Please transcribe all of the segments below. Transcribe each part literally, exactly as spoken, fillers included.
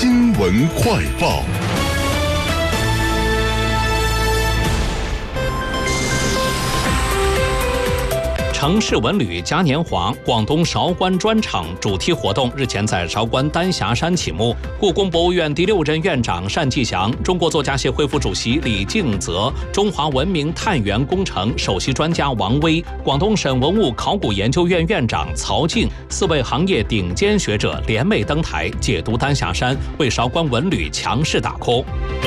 新闻快报。城市文旅嘉年华广东韶关专场主题活动日前在韶关丹霞山启幕。故宫博物院第六任院长单霁翔、中国作家协会副主席李敬泽、中华文明探源工程首席专家王威、广东省文物考古研究院院长曹静四位行业顶尖学者联袂登台解读丹霞山，为韶关文旅强势打 call。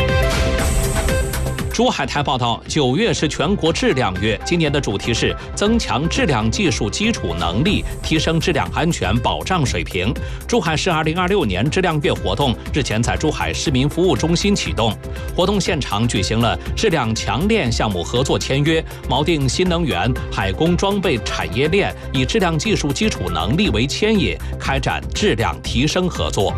珠海台报道，九月是全国质量月，今年的主题是增强质量技术基础能力，提升质量安全保障水平。珠海市二零二六年质量月活动日前在珠海市民服务中心启动，活动现场举行了质量强链项目合作签约，锚定新能源、海工装备产业链以质量技术基础能力为牵引，开展质量提升合作。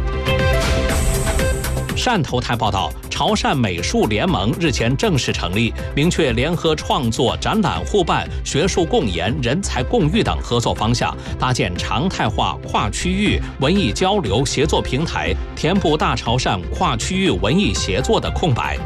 汕头台报道，潮汕美术联盟日前正式成立，明确联合创作、展览互办、学术共研、人才共育等合作方向，搭建常态化跨区域文艺交流协作平台，填补大潮汕跨区域文艺协作的空白。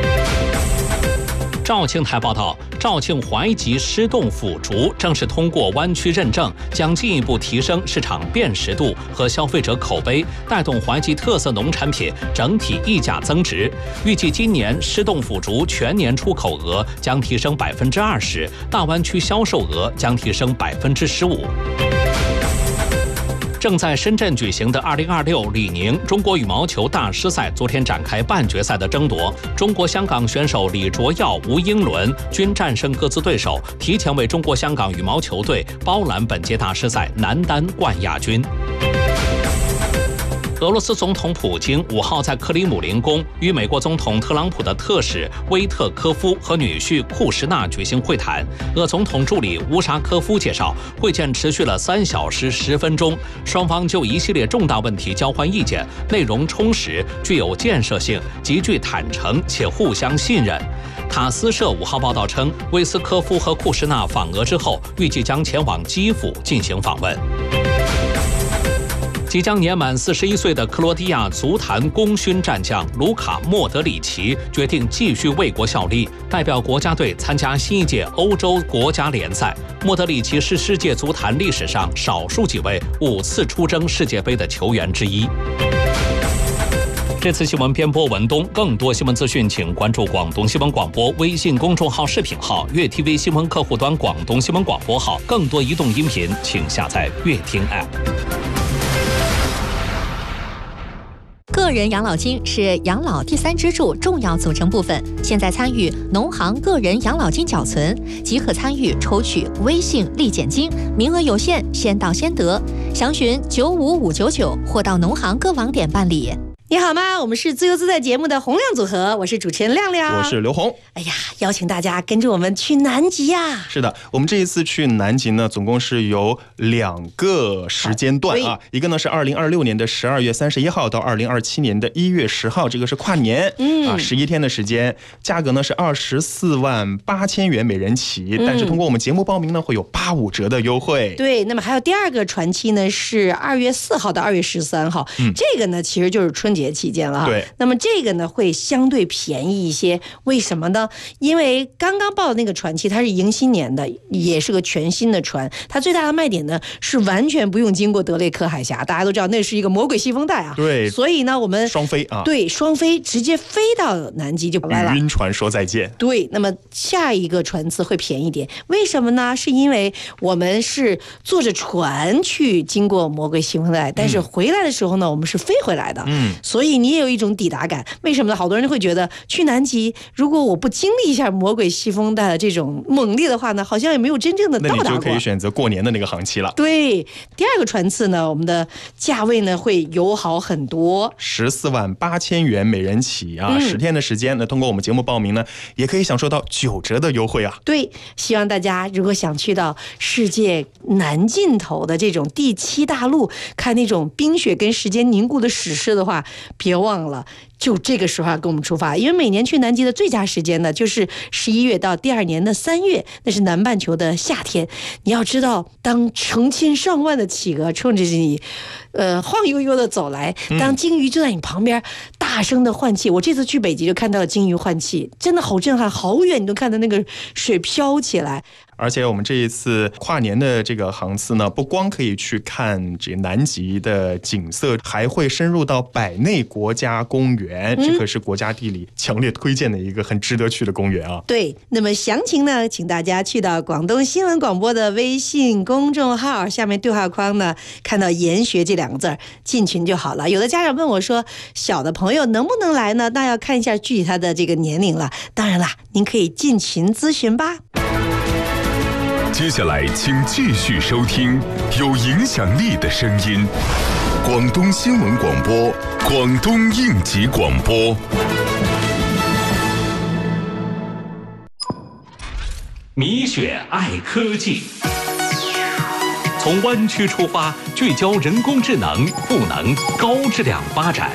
肇庆台报道，肇庆淮吉湿冻腐竹正式通过湾区认证，将进一步提升市场辨识度和消费者口碑，带动淮吉特色农产品整体溢价增值。预计今年湿冻腐竹全年出口额将提升百分之二十，大湾区销售额将提升百分之十五。正在深圳举行的二零二六李宁中国羽毛球大师赛昨天展开半决赛的争夺，中国香港选手李卓耀、吴英伦均战胜各自对手，提前为中国香港羽毛球队包揽本届大师赛男单冠亚军。俄罗斯总统普京五号在克里姆林宫与美国总统特朗普的特使威特科夫和女婿库什纳举行会谈。俄总统助理乌沙科夫介绍，会见持续了三小时十分钟，双方就一系列重大问题交换意见，内容充实，具有建设性，极具坦诚且互相信任。塔斯社五号报道称，威斯科夫和库什纳访俄之后，预计将前往基辅进行访问。即将年满四十一岁的克罗地亚足坛功勋战将卢卡·莫德里奇决定继续为国效力，代表国家队参加新一届欧洲国家联赛。莫德里奇是世界足坛历史上少数几位五次出征世界杯的球员之一。这次新闻编播文东，更多新闻资讯请关注广东新闻广播微信公众号视频号、粤 T V 新闻客户端广东新闻广播号，更多移动音频请下载粤听 App。 个人养老金是养老第三支柱重要组成部分，现在参与农行个人养老金缴存即可参与抽取微信立减金，名额有限，先到先得。详询九五五九九或到农行各网点办理。 你好吗？我们是自由自在节目的洪亮组合，我是主持人亮亮， 我是刘红。 哎呀，邀请大家跟着我们去南极呀！ 是的，我们这一次去南极呢，总共是有两个时间段啊，一个呢是二零二六年的十二月三十一号到二零二七年的一月十号，这个是跨年，嗯啊，十一天的时间，价格呢是二十四万八千元每人起，嗯、但是通过我们节目报名呢，会有八五折的优惠。 对，那么还有第二个船期呢是二月四号到二月十三号，嗯、这个呢其实就是春节期间了哈。 对， 那么这个呢会相对便宜一些，为什么呢？因为刚刚报的那个船期它是迎新年的，也是个全新的船，它最大的卖点呢是完全不用经过德雷克海峡，大家都知道那是一个魔鬼西风带啊。 对， 所以呢我们双飞啊， 对，双飞直接飞到南极就来了， 与晕船说再见。 对，那么下一个船次会便宜点，为什么呢？是因为我们是坐着船去经过魔鬼西风带，但是回来的时候呢，我们是飞回来的，嗯，所以你也有一种抵达感。为什么呢？好多人会觉得去南极，如果我不经历一下魔鬼西风带的这种猛烈的话呢，好像也没有真正的到达过。 那你就可以选择过年的那个航期了。 对，第二个船次呢，我们的价位呢会友好很多， 十四万八千元每人起啊，十、嗯、天的时间呢，通过我们节目报名呢，也可以享受到九折的优惠啊。 对，希望大家如果想去到世界南尽头的这种第七大陆，看那种冰雪跟时间凝固的史诗的话， 别忘了就这个时候要跟我们出发，因为每年去南极的最佳时间呢，就是十一月到第二年的三月，那是南半球的夏天。你要知道，当成千上万的企鹅冲着你，呃，晃悠悠的走来，当鲸鱼就在你旁边大声的换气。我这次去北极就看到了鲸鱼换气，真的好震撼，好远你都看到那个水飘起来。 而且我们这一次跨年的这个航次呢，不光可以去看这南极的景色，还会深入到百内国家公园，这可是国家地理强烈推荐的一个很值得去的公园啊。 对，那么详情呢，请大家去到广东新闻广播的微信公众号，下面对话框呢看到研学这两个字，进群就好了。有的家长问我说，小的朋友能不能来呢？那要看一下具体他的这个年龄了。当然啦，您可以进群咨询吧。 接下来请继续收听有影响力的声音，广东新闻广播，广东应急广播。 米雪爱科技，从湾区出发，聚焦人工智能、赋能、高质量发展。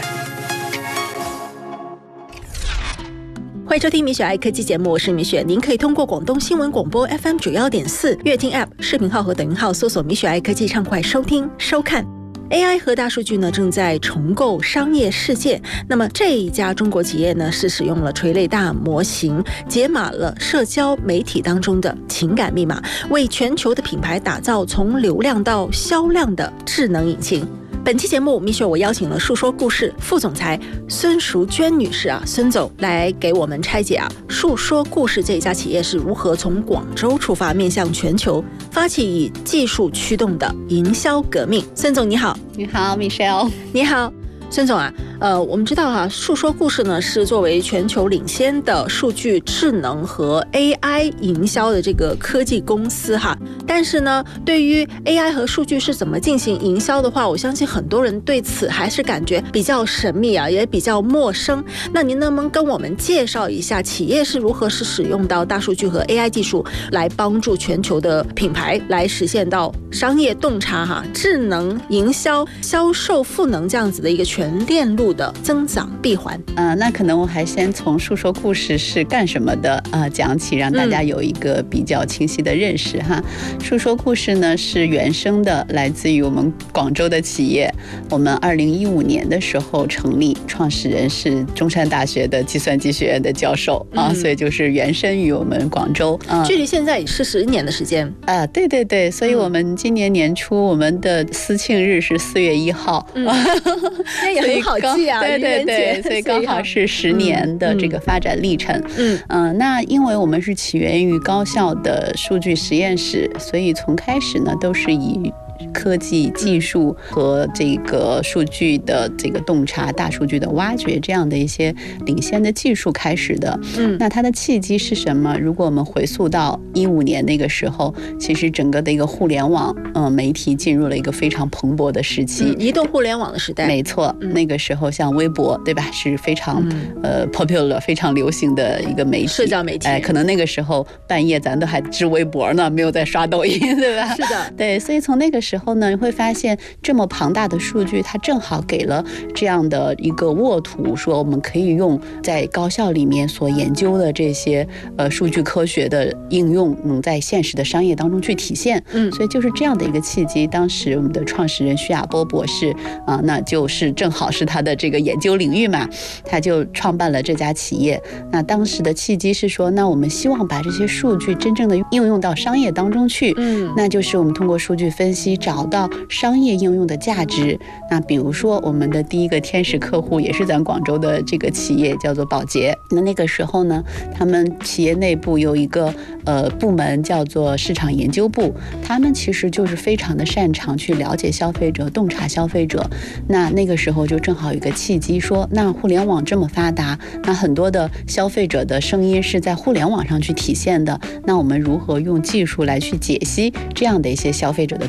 欢迎收听米雪爱科技节目，我是米雪。您可以通过广东新闻广播 F M 九幺点四乐听 App 视频号和抖音号搜索米雪爱科技，畅快收听收看。A I 和大数据呢正在重构商业世界。那么这一家中国企业呢是使用了垂类大模型，解码了社交媒体当中的情感密码，为全球的品牌打造从流量到销量的智能引擎。本期节目，米雪我邀请了述说故事副总裁孙淑娟女士啊，孙总来给我们拆解啊，述说故事这一家企业是如何从广州出发，面向全球，发起以技术驱动的营销革命。孙总你好。 你好 Michelle。 你好孙总啊，呃，我们知道哈、啊，述说故事呢是作为全球领先的数据智能和 A I 营销的这个科技公司哈，但是呢，对于 A I 和数据是怎么进行营销的话，我相信很多人对此还是感觉比较神秘啊，也比较陌生。那您能不能跟我们介绍一下，企业是如何是使用到大数据和 A I 技术来帮助全球的品牌来实现到商业洞察哈、智能营销、销售赋能这样子的一个全链路的增长闭环？ 呃，那可能我还先从述说故事是干什么的呃讲起，让大家有一个比较清晰的认识哈。嗯、述说故事呢是原生的，来自于我们广州的企业。我们二零一五年的时候成立，创始人是中山大学的计算机学院的教授啊、嗯，所以就是原生于我们广州。 嗯、距离现在也是十年的时间啊，对对对，所以我们今年年初我们的司庆日是四月一号。嗯那也很好记啊， 对对对，所以刚好是十年的这个发展历程。嗯嗯、呃，那因为我们是起源于高校的数据实验室，所以从开始呢都是以科技技术和这个数据的这个洞察、大数据的挖掘这样的一些领先的技术开始的。嗯，那它的契机是什么？如果我们回溯到一五年那个时候，其实整个的一个互联网，嗯，媒体进入了一个非常蓬勃的时期， 嗯、移动互联网的时代。 没错，嗯、那个时候像微博，对吧，是非常、嗯、呃 popular、非常流行的一个媒体， 社交媒体。 哎、呃，可能那个时候半夜咱都还支微博呢，没有在刷抖音，对吧？ 是的， 对，所以从那个时候呢，你会发现这么庞大的数据，它正好给了这样的一个沃土，说我们可以用在高校里面所研究的这些呃数据科学的应用，能在现实的商业当中去体现。嗯，所以就是这样的一个契机。当时我们的创始人徐亚波博士啊、呃，那就是正好是他的这个研究领域嘛，他就创办了这家企业。那当时的契机是说，那我们希望把这些数据真正的应用到商业当中去。嗯，那就是我们通过数据分析找到商业应用的价值。那比如说我们的第一个天使客户也是咱广州的这个企业，叫做宝洁。那那个时候呢，他们企业内部有一个呃部门叫做市场研究部，他们其实就是非常的擅长去了解消费者、洞察消费者。那那个时候就正好有一个契机说，那互联网这么发达，那很多的消费者的声音是在互联网上去体现的，那我们如何用技术来去解析这样的一些消费者的洞察？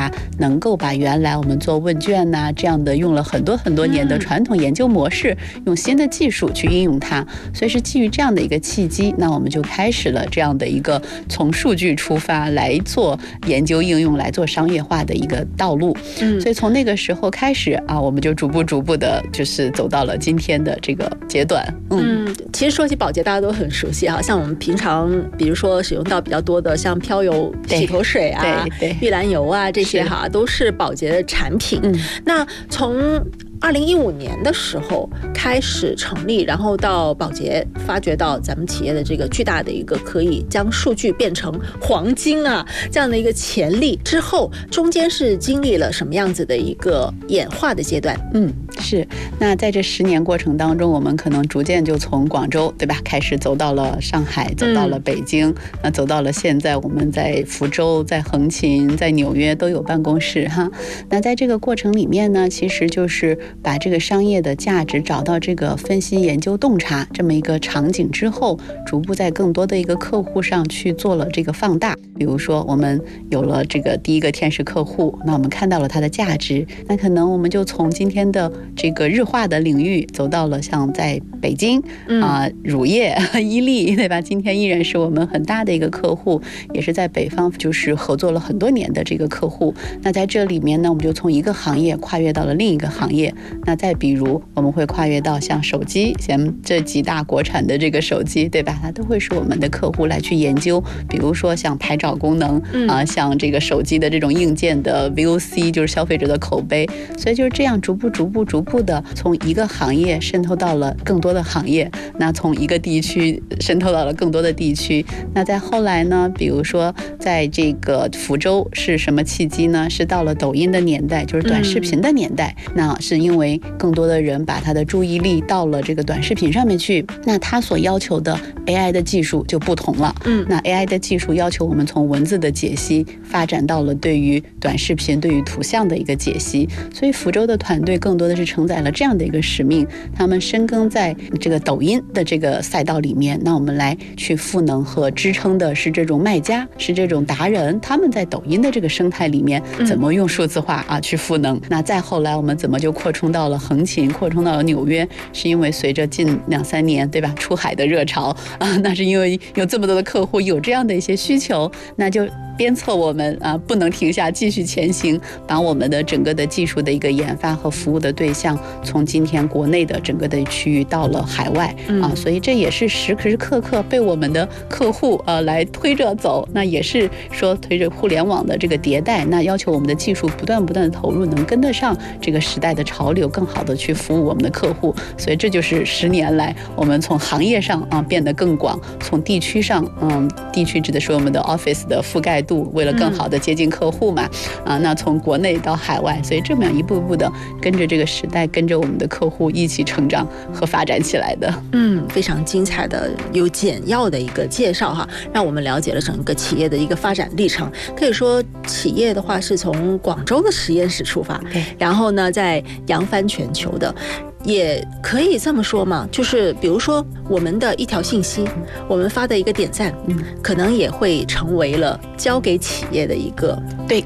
下，能够把原来我们做问卷呐、啊、这样的用了很多很多年的传统研究模式，用新的技术去应用它。所以是基于这样的一个契机，那我们就开始了这样的一个从数据出发来做研究应用、来做商业化的一个道路。嗯，所以从那个时候开始啊，我们就逐步逐步的，就是走到了今天的这个阶段。 嗯，嗯其实说起保洁，大家都很熟悉哈，像我们平常比如说使用到比较多的，像飘柔洗头水啊、玉兰油啊这些哈，都是保洁的产品。嗯，那从二零一五年的时候开始成立，然后到保洁发掘到咱们企业的这个巨大的一个可以将数据变成黄金啊这样的一个潜力之后，中间是经历了什么样子的一个演化的阶段？ 嗯，是。那在这十年过程当中，我们可能逐渐就从广州，对吧，开始走到了上海，走到了北京，嗯、那走到了现在我们在福州、在横琴、在纽约都有办公室哈。那在这个过程里面呢，其实就是把这个商业的价值找到这个分析、研究、洞察这么一个场景之后，逐步在更多的一个客户上去做了这个放大。比如说，我们有了这个第一个天使客户，那我们看到了它的价值，那可能我们就从今天的这个日化的领域走到了像在北京啊、呃、乳业、伊利，对吧？今天依然是我们很大的一个客户，也是在北方就是合作了很多年的这个客户。那在这里面呢，我们就从一个行业跨越到了另一个行业。那再比如，我们会跨越到像手机，像这几大国产的这个手机，对吧？它都会是我们的客户来去研究。比如说像拍照功能啊、嗯呃，像这个手机的这种硬件的 V O C， 就是消费者的口碑。所以就是这样逐步、逐步、逐步的从一个行业渗透到了更多的行业。那从一个地区渗透到了更多的地区。那在后来呢，比如说在这个福州是什么契机呢？是到了抖音的年代，就是短视频的年代。嗯、那是因为更多的人把他的注意力到了这个短视频上面去，那他所要求的 A I 的技术就不同了。嗯，那 A I 的技术要求我们从文字的解析发展到了对于短视频、对于图像的一个解析。所以福州的团队更多的是承载了这样的一个使命，他们深耕在这个抖音的这个赛道里面。那我们来去赋能和支撑的是这种卖家，是这种达人，他们在抖音的这个生态里面怎么用数字化啊去赋能。那再后来我们怎么就扩充到了横琴，扩充到了纽约，是因为随着近两三年，对吧，出海的热潮啊，那是因为有这么多的客户有这样的一些需求，那就鞭策我们啊不能停下，继续前行，把我们的整个的技术的一个研发和服务的对象，从今天国内的整个的区域到了海外啊，所以这也是时时刻刻被我们的客户呃来推着走。那也是说推着互联网的这个迭代，那要求我们的技术不断不断的投入，能跟得上这个时代的潮流，更好的去服务我们的客户。所以这就是十年来我们从行业上啊变得更广，从地区上，嗯，地区指的是我们的 office 的覆盖度，为了更好的接近客户嘛，啊，那从国内到海外，所以这么样一步步的跟着这个时代，跟着我们的客户一起成长和发展起来的。 嗯，非常精彩的、有简要的一个介绍哈，让我们了解了整个企业的一个发展历程。可以说，企业的话是从广州的实验室出发，对，然后呢，再扬帆全球的。也可以这么说嘛，就是比如说我们的一条信息，我们发的一个点赞，嗯，可能也会成为了交给企业的一个对。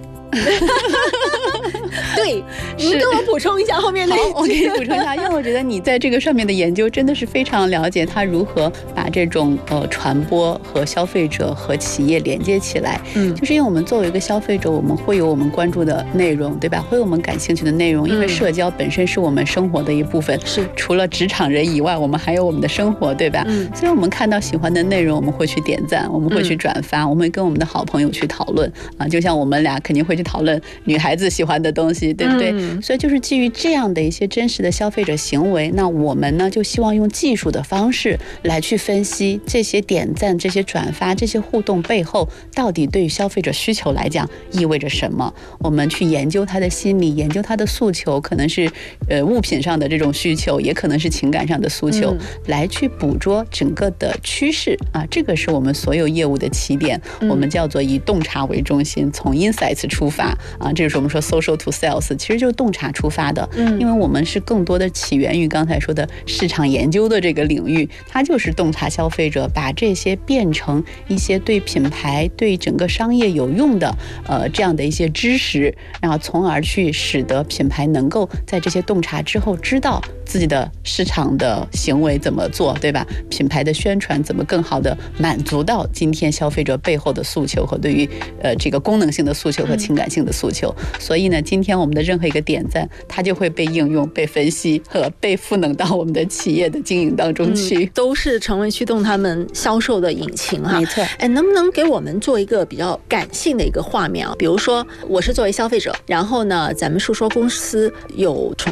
对，您跟我补充一下后面的。 好，我给你补充一下，因为我觉得你在这个上面的研究真的是非常了解它如何把这种呃传播和消费者和企业连接起来。嗯，就是因为我们作为一个消费者，我们会有我们关注的内容，对吧？会有我们感兴趣的内容，因为社交本身是我们生活的一部分。是，除了职场人以外，我们还有我们的生活，对吧？嗯，所以我们看到喜欢的内容，我们会去点赞，我们会去转发，嗯、我们会跟我们的好朋友去讨论啊。就像我们俩肯定会去讨论女孩子喜欢的东西，对不对？嗯、所以就是基于这样的一些真实的消费者行为，那我们呢就希望用技术的方式来去分析这些点赞、这些转发、这些互动背后到底对于消费者需求来讲意味着什么。我们去研究他的心理，研究他的诉求，可能是呃物品上的这种需求，也可能是情感上的诉求，嗯、来去捕捉整个的趋势啊。这个是我们所有业务的起点，嗯、我们叫做以洞察为中心，从 insights 出发啊。这就是我们说 social to sell。 sales， 其实就是洞察出发的。嗯，因为我们是更多的起源于刚才说的市场研究的这个领域，它就是洞察消费者，把这些变成一些对品牌、对整个商业有用的呃这样的一些知识，然后从而去使得品牌能够在这些洞察之后知道自己的市场的行为怎么做，对吧？品牌的宣传怎么更好的满足到今天消费者背后的诉求和对于呃这个功能性的诉求和情感性的诉求。嗯、所以呢，今天我们的任何一个点赞，它就会被应用、被分析和被赋能到我们的企业的经营当中去， 嗯、都是成为驱动他们销售的引擎哈。 没错。 哎，能不能给我们做一个比较感性的一个画面啊？比如说，我是作为消费者，然后呢，咱们述说公司有